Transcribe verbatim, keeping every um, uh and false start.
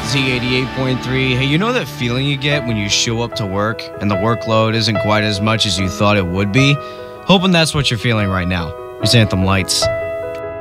Z eighty-eight point three. Hey, you know that feeling you get when you show up to work and the workload isn't quite as much as you thought it would be? Hoping that's what you're feeling right now. Here's Anthem Lights.